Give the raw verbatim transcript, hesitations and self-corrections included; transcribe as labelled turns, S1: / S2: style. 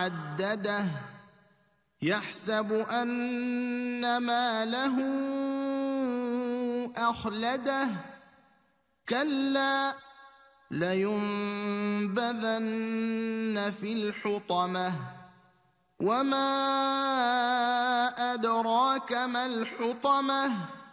S1: عدده يحسب أن ماله أخلده كلا لينبذن في الحطمة وما أدراك ما الحطمة